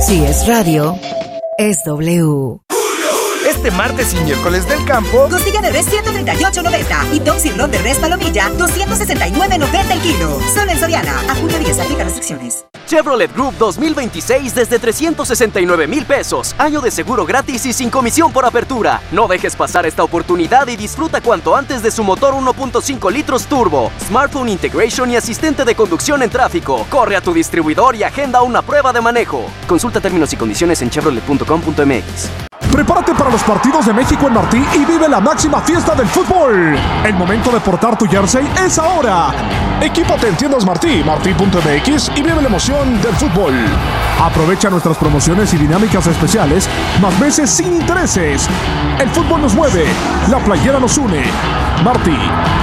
Si es radio, es W. Este martes y miércoles del campo, costilla de res 138.90 y Tom Cirlón de res palomilla 269.90 el kilo. Solo en Soriana. A junio 10 aplica restricciones. Chevrolet Group 2026 desde 369,000 pesos. Año de seguro gratis y sin comisión por apertura. No dejes pasar esta oportunidad y disfruta cuanto antes de su motor 1.5 litros turbo, smartphone integration y asistente de conducción en tráfico. Corre a tu distribuidor y agenda una prueba de manejo. Consulta términos y condiciones en chevrolet.com.mx. Prepárate para los partidos de México en Martí y vive la máxima fiesta del fútbol. El momento de portar tu jersey es ahora. Equípate en tiendas Martí, martí.mx y vive la emoción del fútbol. Aprovecha nuestras promociones y dinámicas especiales, más meses sin intereses. El fútbol nos mueve, la playera nos une. Martí.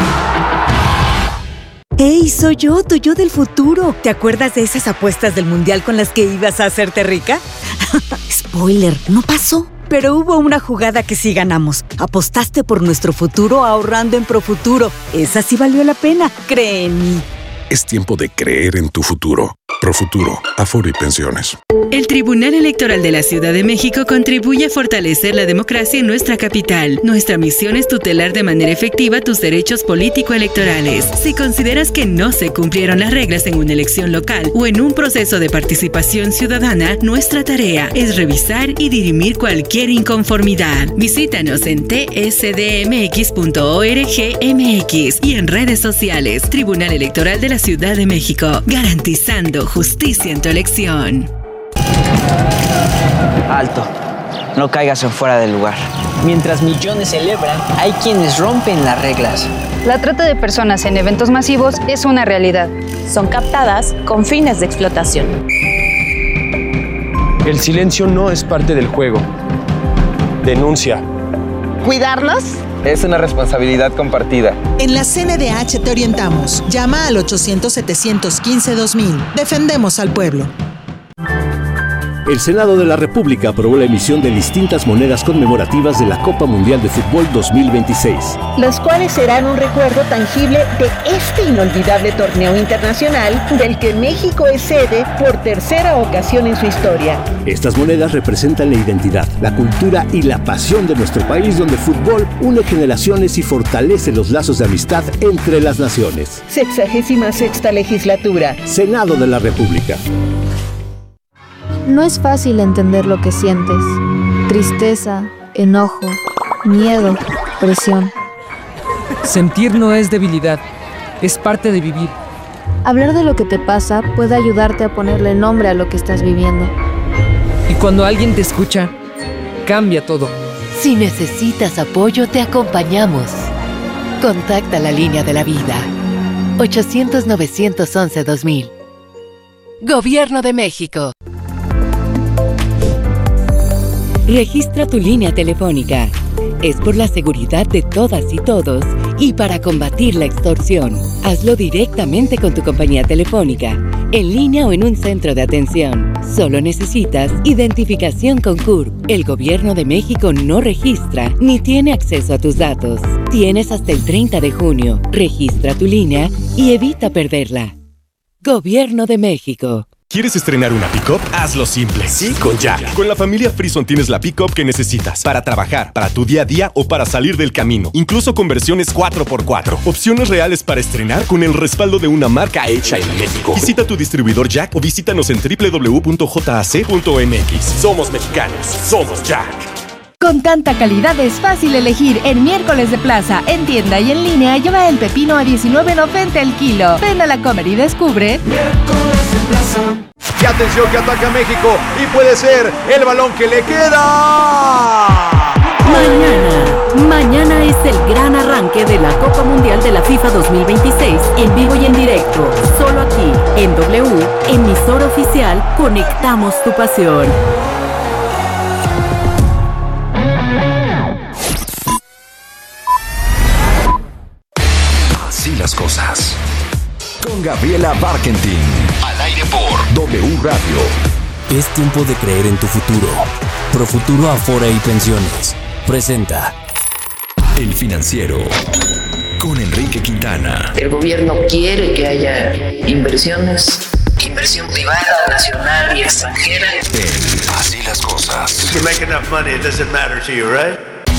¡Hey, soy yo, tu yo del futuro! ¿Te acuerdas de esas apuestas del mundial con las que ibas a hacerte rica? Spoiler, no pasó. Pero hubo una jugada que sí ganamos. Apostaste por nuestro futuro ahorrando en Profuturo. Esa sí valió la pena, cree en mí. Es tiempo de creer en tu futuro. Profuturo, Afore y Pensiones. El Tribunal Electoral de la Ciudad de México contribuye a fortalecer la democracia en nuestra capital. Nuestra misión es tutelar de manera efectiva tus derechos político-electorales. Si consideras que no se cumplieron las reglas en una elección local o en un proceso de participación ciudadana, nuestra tarea es revisar y dirimir cualquier inconformidad. Visítanos en tsdmx.org.mx y en redes sociales. Tribunal Electoral de la Ciudad de México, garantizando justicia en tu elección. Alto, no caigas en fuera del lugar. Mientras millones celebran, hay quienes rompen las reglas. La trata de personas en eventos masivos es una realidad. Son captadas con fines de explotación. El silencio no es parte del juego. Denuncia. ¿Cuidarnos? Es una responsabilidad compartida. En la CNDH te orientamos. Llama al 800-715-2000. Defendemos al pueblo. El Senado de la República aprobó la emisión de distintas monedas conmemorativas de la Copa Mundial de Fútbol 2026. Las cuales serán un recuerdo tangible de este inolvidable torneo internacional del que México es sede por tercera ocasión en su historia. Estas monedas representan la identidad, la cultura y la pasión de nuestro país, donde el fútbol une generaciones y fortalece los lazos de amistad entre las naciones. 66ª legislatura. Senado de la República. No es fácil entender lo que sientes. Tristeza, enojo, miedo, presión. Sentir no es debilidad, es parte de vivir. Hablar de lo que te pasa puede ayudarte a ponerle nombre a lo que estás viviendo. Y cuando alguien te escucha, cambia todo. Si necesitas apoyo, te acompañamos. Contacta la línea de la vida. 800-911-2000. Gobierno de México. Registra tu línea telefónica. Es por la seguridad de todas y todos y para combatir la extorsión. Hazlo directamente con tu compañía telefónica, en línea o en un centro de atención. Solo necesitas identificación con CURP. El Gobierno de México no registra ni tiene acceso a tus datos. Tienes hasta el 30 de junio. Registra tu línea y evita perderla. Gobierno de México. ¿Quieres estrenar una pick-up? Hazlo simple. Sí, con Jack. Con la familia Frison tienes la pick-up que necesitas para trabajar, para tu día a día o para salir del camino. Incluso con versiones 4x4. Opciones reales para estrenar con el respaldo de una marca hecha en México. Visita tu distribuidor Jack o visítanos en www.jac.mx. Somos mexicanos. Somos Jack. Con tanta calidad es fácil elegir. En miércoles de plaza, en tienda y en línea, lleva el pepino a $19.90 el kilo. Ven a la Comer y descubre. Miércoles de plaza. Y atención que ataca México y puede ser el balón que le queda. Mañana es el gran arranque de la Copa Mundial de la FIFA 2026 en vivo y en directo. Solo aquí, en W, emisora oficial, conectamos tu pasión. Así las cosas. Con Gabriela Barkentin. Al aire por W Radio. Es tiempo de creer en tu futuro. Profuturo Afore y Pensiones presenta El Financiero con Enrique Quintana. El gobierno quiere que haya inversiones, inversión privada, nacional y extranjera. El más. You make enough money, it doesn't matter to you, right?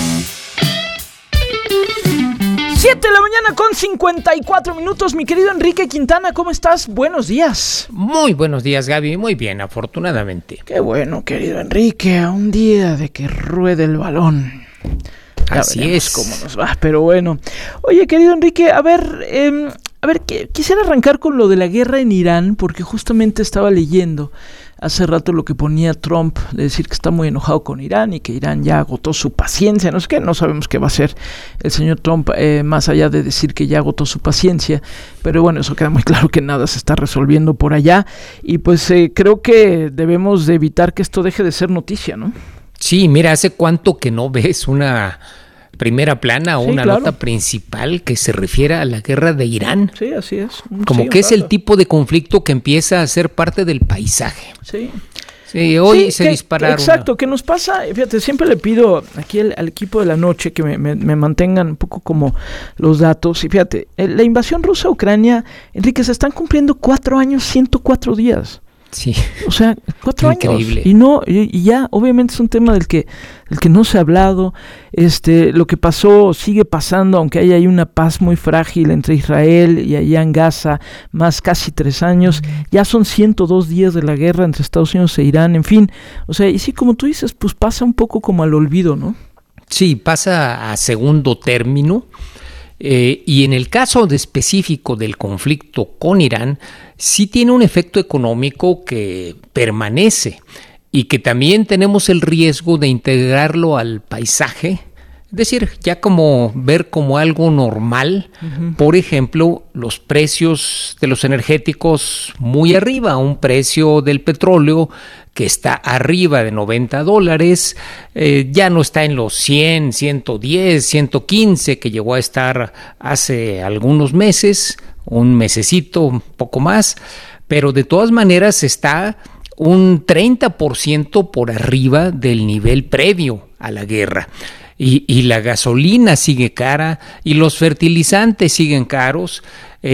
7 de la mañana con 54 minutos. Mi querido Enrique Quintana, ¿cómo estás? Buenos días. Muy buenos días, Gaby. Muy bien, afortunadamente. Qué bueno, querido Enrique. A un día de que ruede el balón. Así es. Cómo nos va, pero bueno. Oye, querido Enrique, a ver, quisiera arrancar con lo de la guerra en Irán, porque justamente estaba leyendo hace rato lo que ponía Trump, de decir que está muy enojado con Irán y que Irán ya agotó su paciencia. No sé qué, no sabemos qué va a hacer el señor Trump, más allá de decir que ya agotó su paciencia, pero bueno, eso queda muy claro que nada se está resolviendo por allá, y pues creo que debemos de evitar que esto deje de ser noticia, ¿no? Sí, mira, ¿hace cuánto que no ves una primera plana o una nota principal que se refiera a la guerra de Irán? Sí, así es. Como que es el tipo de conflicto que empieza a ser parte del paisaje. Sí, hoy se dispararon. Exacto, ¿qué nos pasa? Fíjate, siempre le pido aquí al equipo de la noche que me mantengan un poco como los datos. Y fíjate, la invasión rusa a Ucrania, Enrique, se están cumpliendo 4 años, 104 días. Sí. O sea, 4 Increíble. años. Y ya, obviamente es un tema del que no se ha hablado. Lo que pasó sigue pasando, aunque hay ahí una paz muy frágil entre Israel y allá en Gaza, más casi 3 años. Ya son 102 días de la guerra entre Estados Unidos e Irán, en fin. O sea, y sí, como tú dices, pues pasa un poco como al olvido, ¿no? Sí, pasa a segundo término. Y en el caso específico del conflicto con Irán, sí tiene un efecto económico que permanece y que también tenemos el riesgo de integrarlo al paisaje, es decir, ya como ver como algo normal. Por ejemplo, los precios de los energéticos muy arriba, un precio del petróleo que está arriba de $90, ya no está en los 100, 110, 115 que llegó a estar hace algunos meses, un mesecito, un poco más, pero de todas maneras está un 30% por arriba del nivel previo a la guerra. Y la gasolina sigue cara y los fertilizantes siguen caros,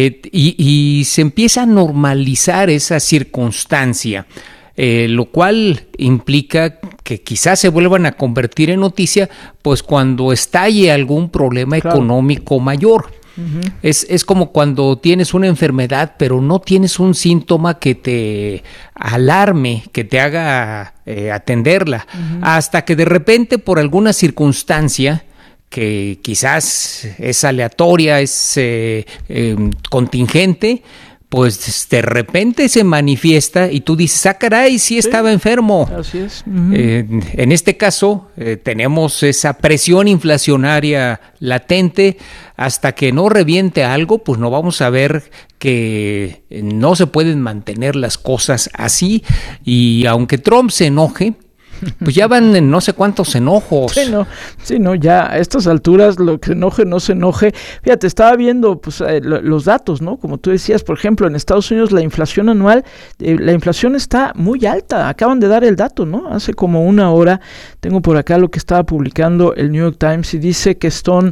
y se empieza a normalizar esa circunstancia. Lo cual implica que quizás se vuelvan a convertir en noticia pues cuando estalle algún problema económico mayor. Es como cuando tienes una enfermedad pero no tienes un síntoma que te alarme, que te haga atenderla, hasta que de repente por alguna circunstancia que quizás es aleatoria, es contingente, pues de repente se manifiesta y tú dices, caray, sí estaba enfermo. Así es. En este caso, tenemos esa presión inflacionaria latente. Hasta que no reviente algo, pues no vamos a ver que no se pueden mantener las cosas así. Y aunque Trump se enoje, pues ya van en no sé cuántos enojos. Sí, no, ya a estas alturas lo que se enoje, no se enoje. Fíjate, estaba viendo pues los datos, ¿no? Como tú decías, por ejemplo, en Estados Unidos la inflación anual, la inflación está muy alta. Acaban de dar el dato, ¿no? Hace como una hora tengo por acá lo que estaba publicando el New York Times y dice que son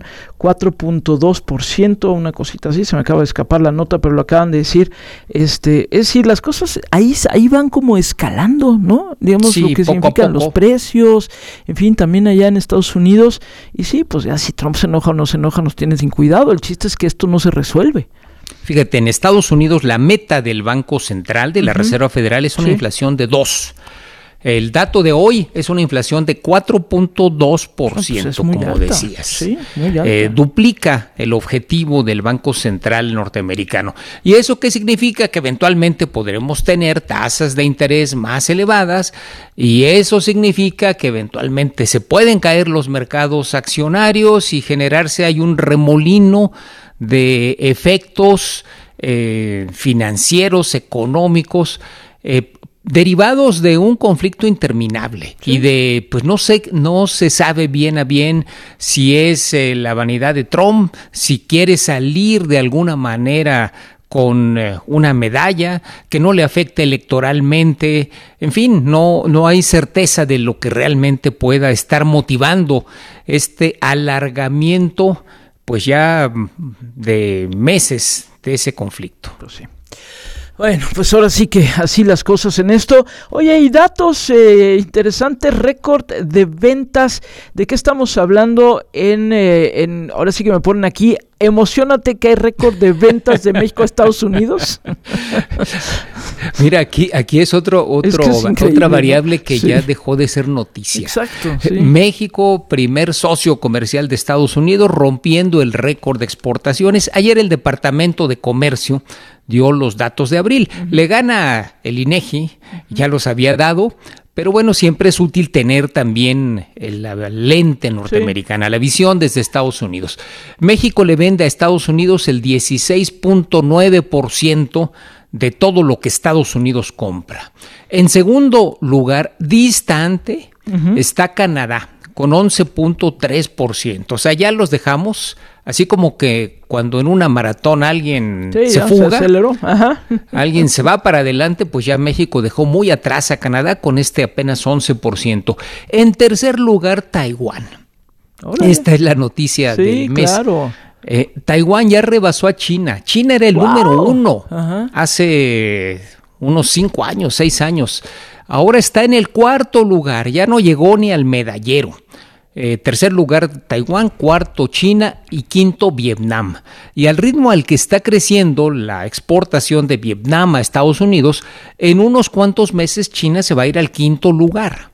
4.2%, una cosita así, se me acaba de escapar la nota, pero lo acaban de decir. Es decir, las cosas ahí van como escalando, ¿no? Digamos, sí, lo que significan los precios, en fin, también allá en Estados Unidos. Y sí, pues ya si Trump se enoja o no se enoja, nos tiene sin cuidado. El chiste es que esto no se resuelve. Fíjate, en Estados Unidos la meta del Banco Central, de la Reserva Federal, es una inflación de 2%. El dato de hoy es una inflación de 4.2%, como alta, decías. Sí, muy alta. Duplica el objetivo del Banco Central norteamericano. ¿Y eso qué significa? Que eventualmente podremos tener tasas de interés más elevadas, y eso significa que eventualmente se pueden caer los mercados accionarios y generarse ahí un remolino de efectos financieros, económicos, derivados de un conflicto interminable. Sí. Y de, pues no se sabe bien a bien si es la vanidad de Trump, si quiere salir de alguna manera con una medalla que no le afecte electoralmente. En fin, no hay certeza de lo que realmente pueda estar motivando este alargamiento, pues ya de meses de ese conflicto. Pues sí. Bueno, pues ahora sí que así las cosas en esto. Oye, hay datos interesantes, récord de ventas. ¿De qué estamos hablando? Ahora sí que me ponen aquí, emociónate que hay récord de ventas de México a Estados Unidos. Mira, aquí es otra variable que ya dejó de ser noticia. Exacto. Sí. México, primer socio comercial de Estados Unidos, rompiendo el récord de exportaciones. Ayer el Departamento de Comercio dio los datos de abril. Le gana el INEGI, ya los había dado, pero bueno, siempre es útil tener también la lente norteamericana, la visión desde Estados Unidos. México le vende a Estados Unidos el 16.9% de todo lo que Estados Unidos compra. En segundo lugar, distante, está Canadá, con 11.3%. O sea, ya los dejamos, así como que cuando en una maratón alguien se fuga, se aceleró. Alguien se va para adelante, pues ya México dejó muy atrás a Canadá con apenas 11%. En tercer lugar, Taiwán. ¡Órale! Esta es la noticia del mes. Claro. Taiwán ya rebasó a China. China era el número 1 hace unos 6 años. Ahora está en el cuarto lugar, ya no llegó ni al medallero. Tercer lugar Taiwán, cuarto China y quinto Vietnam. Y al ritmo al que está creciendo la exportación de Vietnam a Estados Unidos, en unos cuantos meses China se va a ir al quinto lugar.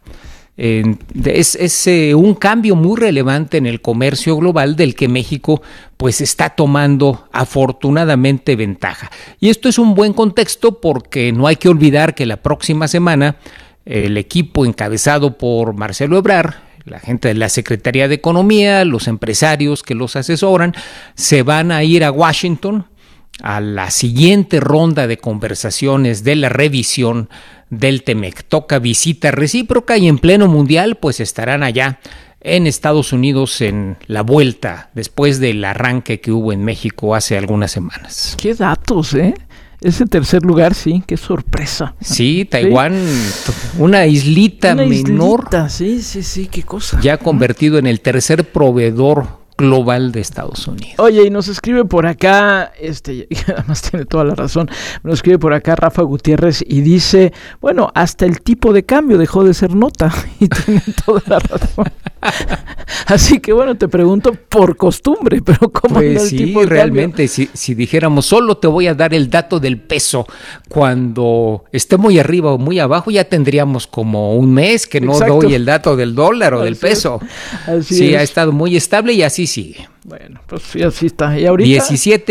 Es un cambio muy relevante en el comercio global del que México pues está tomando afortunadamente ventaja. Y esto es un buen contexto porque no hay que olvidar que la próxima semana el equipo encabezado por Marcelo Ebrard, la gente de la Secretaría de Economía, los empresarios que los asesoran, se van a ir a Washington a la siguiente ronda de conversaciones de la revisión del TEMEC. Toca visita recíproca y en pleno mundial pues estarán allá en Estados Unidos en la vuelta después del arranque que hubo en México hace algunas semanas. ¡Qué datos, Ese tercer lugar, sí, qué sorpresa. Sí, Taiwán, una islita menor. Sí, qué cosa. Ya convertido en el tercer proveedor global de Estados Unidos. Oye, y nos escribe por acá, además tiene toda la razón, nos escribe por acá Rafa Gutiérrez y dice, bueno, hasta el tipo de cambio dejó de ser nota, y tiene toda la razón. Así que bueno, te pregunto por costumbre, pero ¿cómo pues el sí, tipo de realmente, si dijéramos, solo te voy a dar el dato del peso, cuando esté muy arriba o muy abajo, ya tendríamos como un mes que no doy el dato del dólar o del peso. Sí, ha estado muy estable y así sigue. Bueno, pues sí, así está. ¿Y ahorita?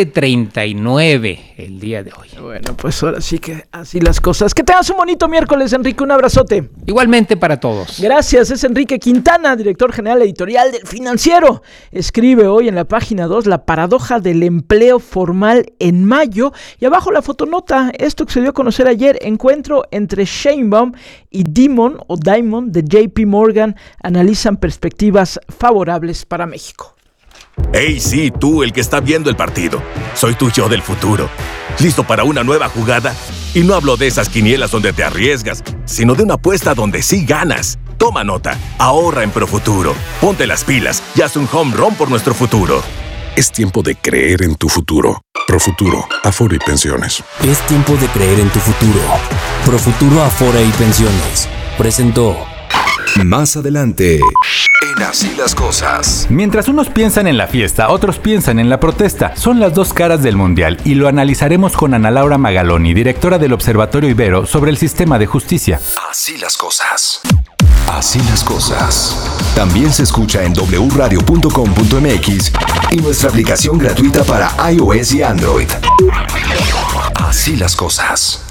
17.39 el día de hoy. Bueno, pues ahora sí que así las cosas. Que tengas un bonito miércoles, Enrique. Un abrazote. Igualmente para todos. Gracias. Es Enrique Quintana, director general editorial del Financiero. Escribe hoy en la página 2 la paradoja del empleo formal en mayo. Y abajo la fotonota. Esto que se dio a conocer ayer. Encuentro entre Sheinbaum y Diamond de JP Morgan analizan perspectivas favorables para México. Hey, sí, tú, el que está viendo el partido. Soy tu yo del futuro. ¿Listo para una nueva jugada? Y no hablo de esas quinielas donde te arriesgas, sino de una apuesta donde sí ganas. Toma nota, ahorra en Profuturo. Ponte las pilas y haz un home run por nuestro futuro. Es tiempo de creer en tu futuro. Profuturo, Afore y Pensiones. Es tiempo de creer en tu futuro. Profuturo, Afore y Pensiones. Presentó. Más adelante, en Así las Cosas. Mientras unos piensan en la fiesta, otros piensan en la protesta. Son las dos caras del mundial y lo analizaremos con Ana Laura Magaloni, directora del Observatorio Ibero sobre el sistema de justicia. Así las cosas. Así las cosas. También se escucha en wradio.com.mx y nuestra aplicación gratuita para iOS y Android. Así las cosas.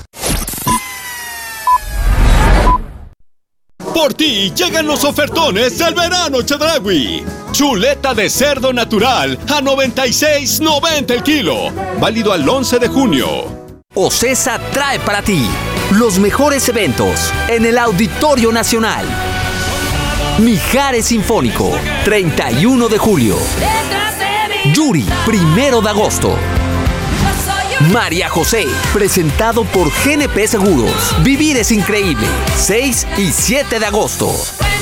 Por ti llegan los ofertones del verano Chedraui. Chuleta de cerdo natural a $96.90 el kilo. Válido al 11 de junio. OCESA trae para ti los mejores eventos en el Auditorio Nacional. Mijares Sinfónico, 31 de julio. Yuri, 1 de agosto. María José, presentado por GNP Seguros. Vivir es increíble, 6 y 7 de agosto.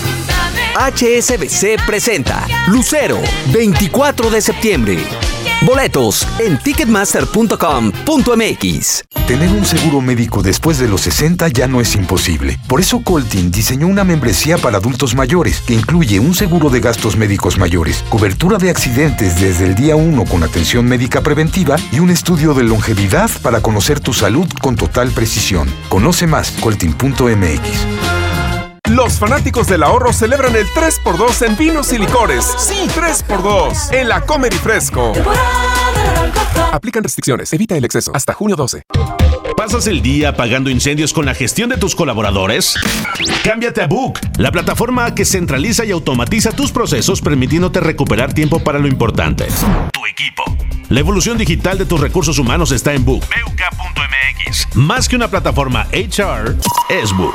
HSBC presenta Lucero, 24 de septiembre. Boletos en ticketmaster.com.mx. Tener un seguro médico después de los 60 ya no es imposible. Por eso Coltin diseñó una membresía para adultos mayores que incluye un seguro de gastos médicos mayores, cobertura de accidentes desde el día 1 con atención médica preventiva y un estudio de longevidad para conocer tu salud con total precisión. Conoce más, coltin.mx. Los fanáticos del ahorro celebran el 3x2 en vinos y licores. Sí, 3x2 en la Comer y Fresco. Aplican restricciones. Evita el exceso. Hasta junio 12. ¿Pasas el día apagando incendios con la gestión de tus colaboradores? Cámbiate a Book, la plataforma que centraliza y automatiza tus procesos, permitiéndote recuperar tiempo para lo importante: tu equipo. La evolución digital de tus recursos humanos está en Book. BUK.mx. Más que una plataforma HR, es Book.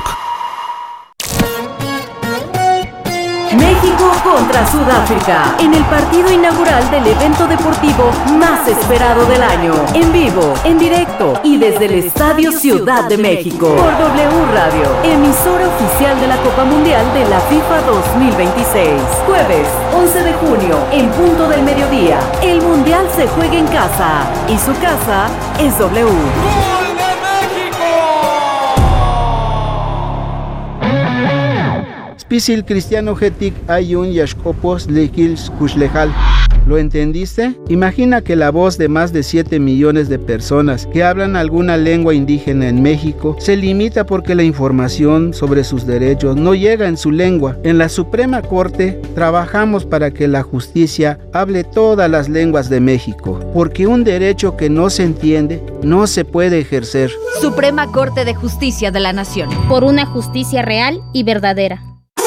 México contra Sudáfrica, en el partido inaugural del evento deportivo más esperado del año. En vivo, en directo y desde el Estadio Ciudad de México. Por W Radio, emisora oficial de la Copa Mundial de la FIFA 2026. Jueves, 11 de junio, en punto del mediodía. El Mundial se juega en casa y su casa es W. Spisil Cristiano Getik Ayun Yashkopos Lekils Kushlejal. ¿Lo entendiste? Imagina que la voz de más de 7 millones de personas que hablan alguna lengua indígena en México se limita porque la información sobre sus derechos no llega en su lengua. En la Suprema Corte trabajamos para que la justicia hable todas las lenguas de México, porque un derecho que no se entiende no se puede ejercer. Suprema Corte de Justicia de la Nación. Por una justicia real y verdadera.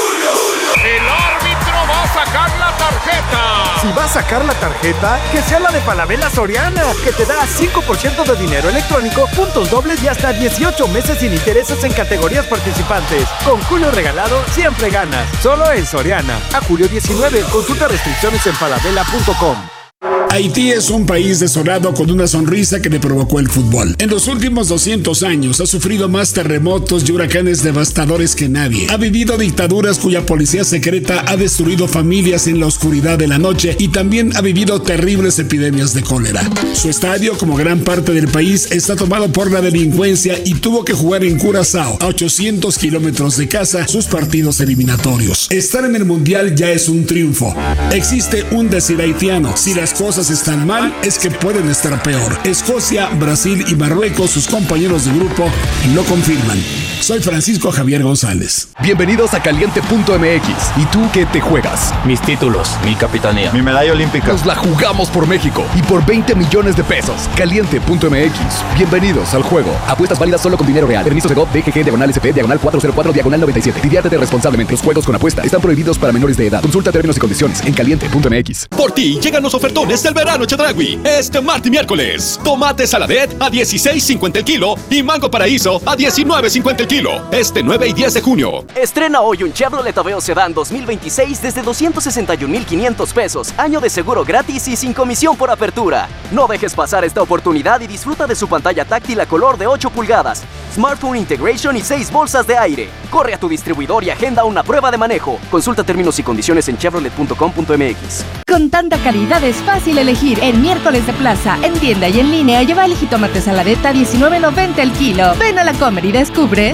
¡El árbitro va a sacar la tarjeta! Si va a sacar la tarjeta, que sea la de Falabella Soriana, que te da 5% de dinero electrónico, puntos dobles y hasta 18 meses sin intereses en categorías participantes. Con Julio regalado, siempre ganas. Solo en Soriana. A julio 19, consulta restricciones en falabella.com. Haití es un país desolado con una sonrisa que le provocó el fútbol. En los últimos 200 años ha sufrido más terremotos y huracanes devastadores que nadie. Ha vivido dictaduras cuya policía secreta ha destruido familias en la oscuridad de la noche y también ha vivido terribles epidemias de cólera. Su estadio, como gran parte del país, está tomado por la delincuencia y tuvo que jugar en Curazao, a 800 kilómetros de casa, sus partidos eliminatorios. Estar en el Mundial ya es un triunfo. Existe un decir haitiano: si las cosas están mal, es que pueden estar peor. Escocia, Brasil y Marruecos, sus compañeros de grupo, lo confirman. Soy Francisco Javier González. Bienvenidos a Caliente.mx. ¿Y tú qué te juegas? Mis títulos, mi capitanía, mi medalla olímpica. Nos la jugamos por México y por 20 millones de pesos. Caliente.mx. Bienvenidos al juego. Apuestas válidas solo con dinero real. Permisos de GOV, DGG, /SP, /404, /97. Diviértete responsablemente. Los juegos con apuesta están prohibidos para menores de edad. Consulta términos y condiciones en Caliente.mx. Por ti llegan los ofertones del verano Chedraui. Este martes y miércoles. Tomate saladet a $16.50 el kilo y mango paraíso a $19.50 el kilo. Este 9 y 10 de junio. Estrena hoy un Chevrolet Aveo Sedán 2026 desde 261,500 pesos. Año de seguro gratis y sin comisión por apertura. No dejes pasar esta oportunidad y disfruta de su pantalla táctil a color de 8 pulgadas, smartphone integration y 6 bolsas de aire. Corre a tu distribuidor y agenda una prueba de manejo. Consulta términos y condiciones en chevrolet.com.mx. Con tanta calidad es fácil elegir. En miércoles de plaza, en tienda y en línea, lleva el jitomate saladeta a $19.90 el kilo. Ven a la Comer y descubre.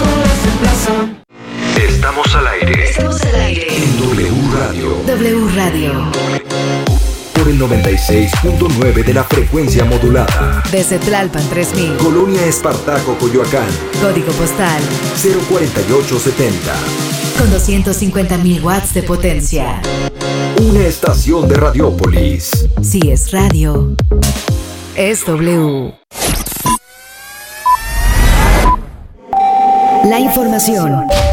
Estamos al aire. Estamos al aire. En W Radio. W Radio. Por el 96.9 de la frecuencia modulada. Desde Tlalpan 3000. Colonia Espartaco, Coyoacán. Código postal 04870. Con 250,000 watts de potencia. Una estación de Radiópolis. Si es radio, es W. La información